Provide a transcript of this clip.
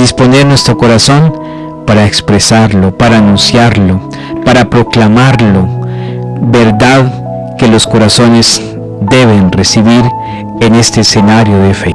disponer nuestro corazón para expresarlo, para anunciarlo, para proclamarlo, verdad que los corazones deben recibir en este escenario de fe.